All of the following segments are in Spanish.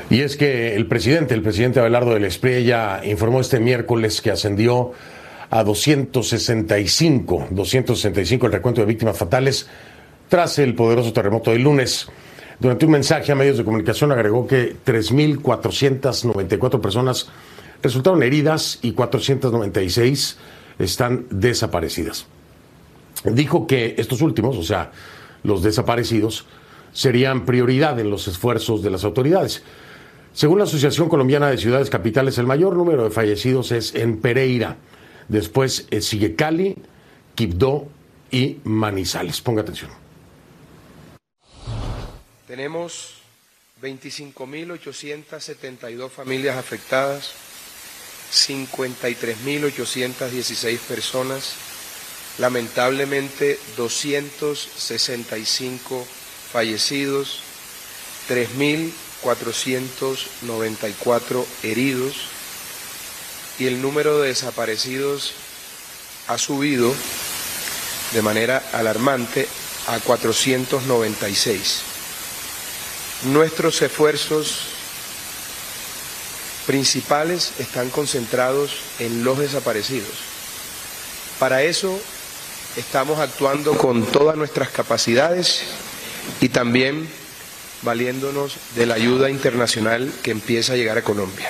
Y es que el presidente Abelardo del Espriella informó este miércoles que ascendió a 265 el recuento de víctimas fatales tras el poderoso terremoto del lunes. Durante un mensaje a medios de comunicación agregó que 3.494 personas resultaron heridas y 496 están desaparecidas. Dijo que estos últimos, o sea, los desaparecidos, serían prioridad en los esfuerzos de las autoridades. Según la Asociación Colombiana de Ciudades Capitales, el mayor número de fallecidos es en Pereira. Después sigue Cali, Quibdó y Manizales. Ponga atención. Tenemos 25.872 familias afectadas, 53.816 personas, lamentablemente 265 fallecidos, 3.494 heridos y el número de desaparecidos ha subido de manera alarmante a 496. Nuestros esfuerzos principales están concentrados en los desaparecidos. Para eso estamos actuando con todas nuestras capacidades y también valiéndonos de la ayuda internacional que empieza a llegar a Colombia.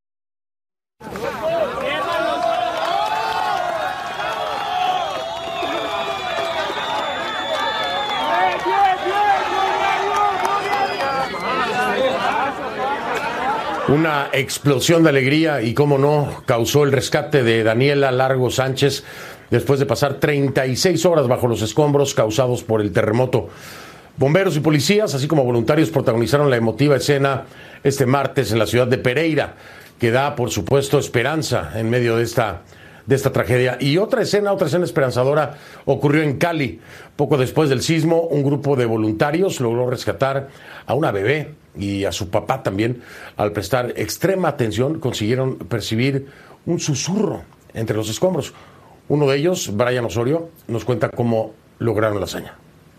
Una explosión de alegría y, cómo no, causó el rescate de Daniela Largo Sánchez después de pasar 36 horas bajo los escombros causados por el terremoto. Bomberos y policías, así como voluntarios, protagonizaron la emotiva escena este martes en la ciudad de Pereira, que da, por supuesto, esperanza en medio de esta tragedia. Y otra escena esperanzadora ocurrió en Cali. Poco después del sismo, un grupo de voluntarios logró rescatar a una bebé y a su papá también. Al prestar extrema atención, consiguieron percibir un susurro entre los escombros. Uno de ellos, Brian Osorio, nos cuenta cómo lograron la hazaña.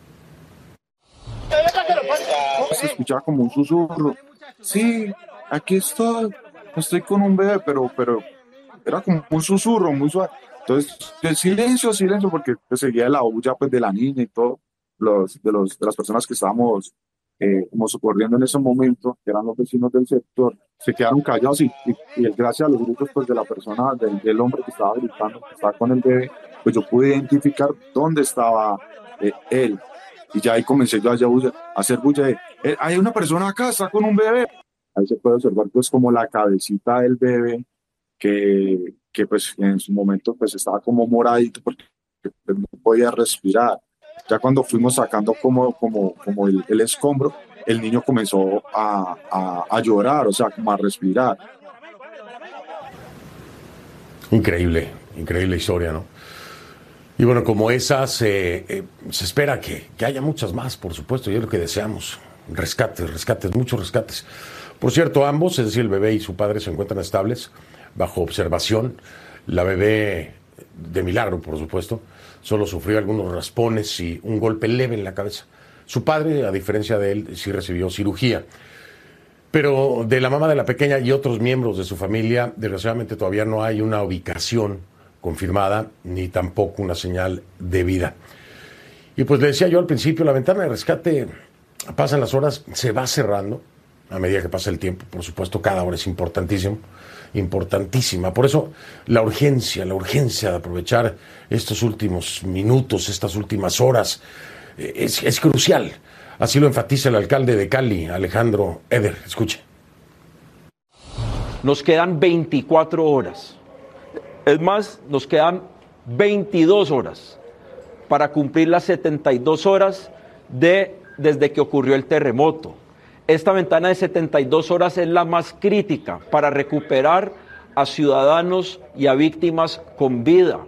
Se escuchaba como un susurro. Sí, aquí estoy con un bebé, pero era como un susurro muy suave. Entonces, silencio, porque pues, seguía la bulla pues, de la niña y todo, de las personas que estábamos como socorriendo en ese momento, que eran los vecinos del sector, se quedaron callados y gracias a los gritos pues, de la persona, del hombre que estaba gritando, que estaba con el bebé, pues yo pude identificar dónde estaba él. Y ya ahí comencé yo a hacer bulla de, hay una persona acá, está con un bebé. Ahí se puede observar pues como la cabecita del bebé que pues en su momento pues estaba como moradito porque pues, no podía respirar. Ya cuando fuimos sacando como el escombro, el niño comenzó a llorar, o sea, como a respirar. Increíble historia, ¿no? Y bueno, como esas, se espera que haya muchas más, por supuesto, y es lo que deseamos. Rescates, muchos rescates. Por cierto, ambos, es decir, el bebé y su padre, se encuentran estables, bajo observación. La bebé, de milagro, por supuesto, solo sufrió algunos raspones y un golpe leve en la cabeza. Su padre, a diferencia de él, sí recibió cirugía. Pero de la mamá de la pequeña y otros miembros de su familia, desgraciadamente todavía no hay una ubicación confirmada, ni tampoco una señal de vida. Y pues le decía yo al principio, la ventana de rescate, pasan las horas, se va cerrando a medida que pasa el tiempo. Por supuesto, cada hora es importantísima. Por eso la urgencia de aprovechar estos últimos minutos, estas últimas horas, es crucial. Así lo enfatiza el alcalde de Cali, Alejandro Eder. Escuche. Nos quedan 24 horas. Es más, nos quedan 22 horas para cumplir las 72 horas desde que ocurrió el terremoto. Esta ventana de 72 horas es la más crítica para recuperar a ciudadanos y a víctimas con vida.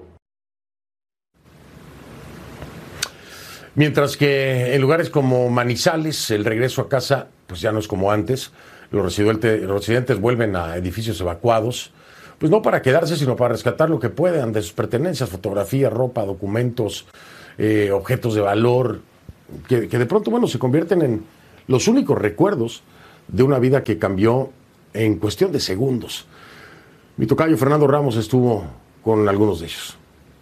Mientras que en lugares como Manizales, el regreso a casa pues ya no es como antes. Los residentes vuelven a edificios evacuados, pues no para quedarse, sino para rescatar lo que puedan de sus pertenencias, fotografías, ropa, documentos, objetos de valor, que de pronto, bueno, se convierten en los únicos recuerdos de una vida que cambió en cuestión de segundos. Mi tocayo Fernando Ramos estuvo con algunos de ellos.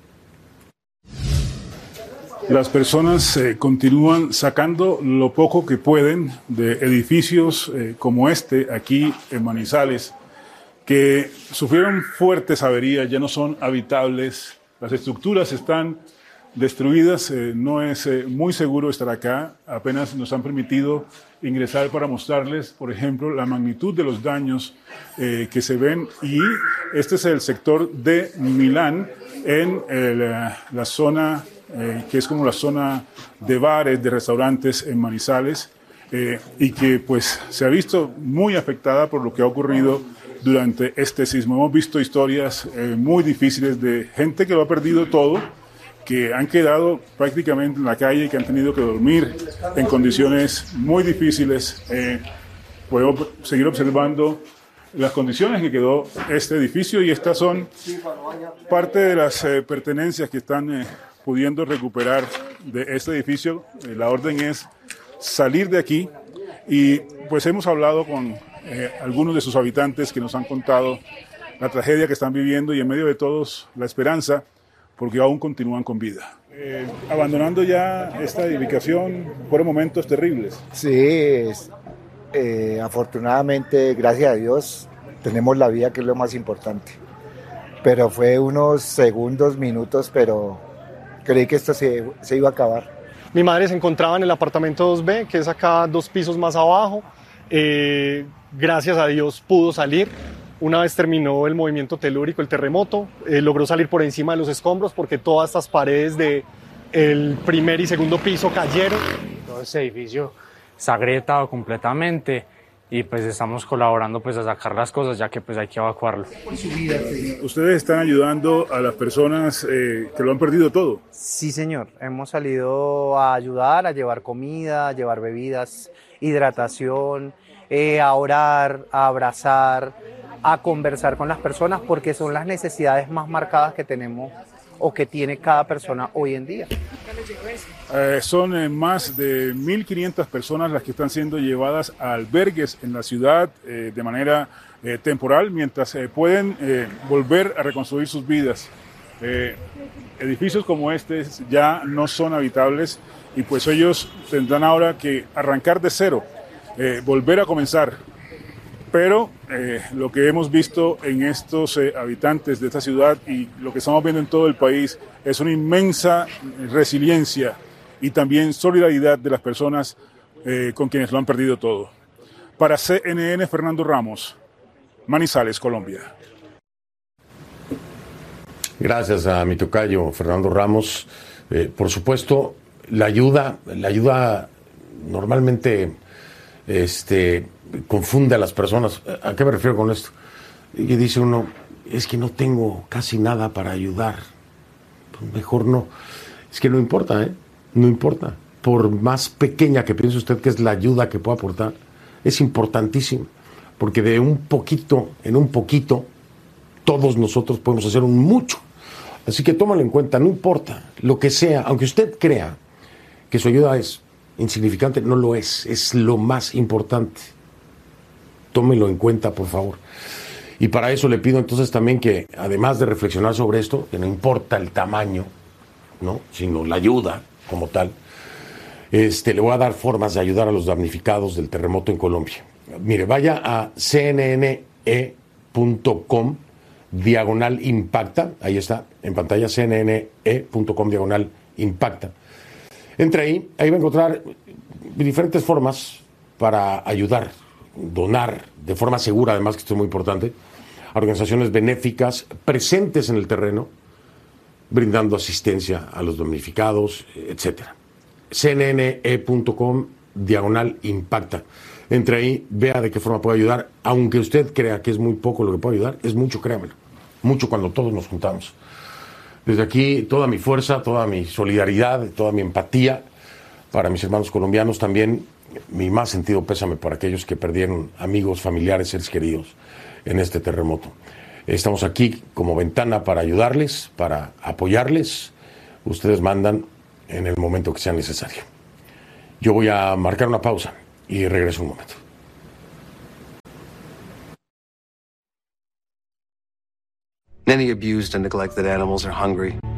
Las personas continúan sacando lo poco que pueden de edificios como este aquí en Manizales, que sufrieron fuertes averías, ya no son habitables, las estructuras están destruidas, no es muy seguro estar acá, apenas nos han permitido ingresar para mostrarles, por ejemplo, la magnitud de los daños que se ven, y este es el sector de Milán, en la zona que es como la zona de bares, de restaurantes en Manizales, y que pues se ha visto muy afectada por lo que ha ocurrido durante este sismo. Hemos visto historias muy difíciles de gente que lo ha perdido todo, que han quedado prácticamente en la calle y que han tenido que dormir en condiciones muy difíciles. Podemos seguir observando las condiciones que quedó este edificio, y estas son parte de las pertenencias que están pudiendo recuperar de este edificio. La orden es salir de aquí, y pues hemos hablado con algunos de sus habitantes que nos han contado la tragedia que están viviendo, y en medio de todos la esperanza, porque aún continúan con vida. Abandonando ya esta edificación, fueron momentos terribles. Sí, afortunadamente, gracias a Dios, tenemos la vida, que es lo más importante. Pero fue unos segundos, minutos, pero creí que esto se iba a acabar. Mi madre se encontraba en el apartamento 2B, que es acá 2 pisos más abajo. Gracias a Dios pudo salir. Una vez terminó el movimiento telúrico, el terremoto, logró salir por encima de los escombros, porque todas estas paredes del primer y segundo piso cayeron. Todo ese edificio está agrietado completamente, y pues estamos colaborando pues a sacar las cosas, ya que pues hay que evacuarlo. Ustedes están ayudando a las personas que lo han perdido todo. Sí, señor. Hemos salido a ayudar, a llevar comida, a llevar bebidas, hidratación, a orar, a abrazar, a conversar con las personas, porque son las necesidades más marcadas que tenemos o que tiene cada persona hoy en día. Son más de 1.500 personas las que están siendo llevadas a albergues en la ciudad de manera temporal, mientras pueden volver a reconstruir sus vidas. Edificios como este ya no son habitables, y pues ellos tendrán ahora que arrancar de cero, volver a comenzar. Pero lo que hemos visto en estos habitantes de esta ciudad, y lo que estamos viendo en todo el país, es una inmensa resiliencia y también solidaridad de las personas con quienes lo han perdido todo. Para CNN, Fernando Ramos, Manizales, Colombia. Gracias a mi tocayo Fernando Ramos. Por supuesto, la ayuda normalmente confunde a las personas. ¿A qué me refiero con esto? Y dice uno, es que no tengo casi nada para ayudar. Pues mejor no. Es que no importa, no importa. Por más pequeña que piense usted que es la ayuda que pueda aportar, es importantísima. Porque de un poquito en un poquito, todos nosotros podemos hacer un mucho. Así que tómalo en cuenta, no importa lo que sea, aunque usted crea que su ayuda es insignificante, no lo es lo más importante. Tómelo en cuenta, por favor. Y para eso le pido entonces también que, además de reflexionar sobre esto, que no importa el tamaño, ¿no?, sino la ayuda como tal, le voy a dar formas de ayudar a los damnificados del terremoto en Colombia. Mire, vaya a cnne.com/impacta, ahí está, en pantalla, cnne.com/impacta. Entre ahí va a encontrar diferentes formas para ayudar, donar de forma segura, además, que esto es muy importante, a organizaciones benéficas presentes en el terreno, brindando asistencia a los damnificados, etcétera. cnne.com/impacta. Entre ahí, vea de qué forma puede ayudar, aunque usted crea que es muy poco lo que puede ayudar, es mucho, créamelo, mucho cuando todos nos juntamos. Desde aquí, toda mi fuerza, toda mi solidaridad, toda mi empatía para mis hermanos colombianos, también mi más sentido pésame para aquellos que perdieron amigos, familiares, seres queridos en este terremoto. Estamos aquí como ventana para ayudarles, para apoyarles. Ustedes mandan en el momento que sea necesario. Yo voy a marcar una pausa y regreso un momento. Many abused and neglected animals are hungry.